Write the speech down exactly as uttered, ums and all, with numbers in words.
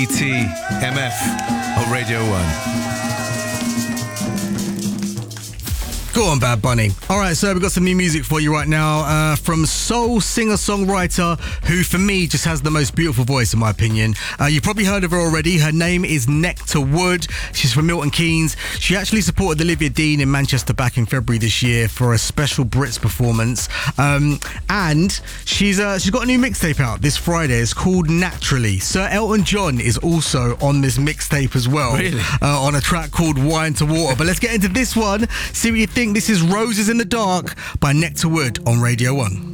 T M F on Radio one. Go on, Bad Bunny. All right, so we've got some new music for you right now uh, from soul singer-songwriter who, for me, just has the most beautiful voice, in my opinion. Uh, you've probably heard of her already. Her name is Nectar Wood. She's from Milton Keynes. She actually supported Olivia Dean in Manchester back in February this year for a special Brits performance. Um, and she's uh, she's got a new mixtape out this Friday. It's called Naturally. Sir Elton John is also on this mixtape as well. Really? Uh, on a track called Wine to Water. But let's get into this one. See what you think. This is Roses in the Dark by Nectar Wood on Radio one.